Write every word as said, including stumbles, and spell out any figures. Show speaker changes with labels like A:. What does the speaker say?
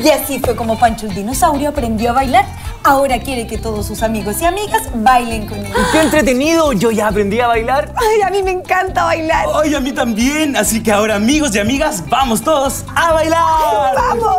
A: Y así fue como Pancho el dinosaurio aprendió a bailar. Ahora quiere que todos sus amigos y amigas bailen con él.
B: ¡Qué entretenido! Yo ya aprendí a bailar.
A: Ay, a mí me encanta bailar.
C: Ay, a mí también. Así que ahora, amigos y amigas, vamos todos a bailar.
A: ¡Vamos!